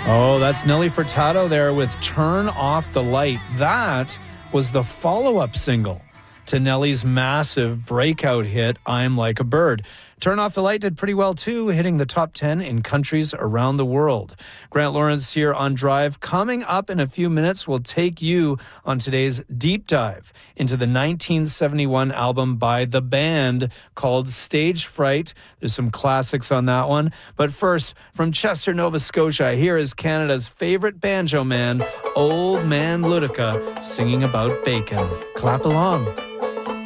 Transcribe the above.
Oh, that's Nelly Furtado there with Turn Off the Light. That was the follow-up single to Nelly's massive breakout hit, I'm Like a Bird. Turn Off the Light did pretty well too, hitting the top 10 in countries around the world. Grant Lawrence here on Drive. Coming up in a few minutes, we'll take you on today's deep dive into the 1971 album by the band called Stage Fright. There's some classics on that one. But first, from Chester, Nova Scotia, here is Canada's favorite banjo man, Old Man Ludica, singing about bacon. Clap along.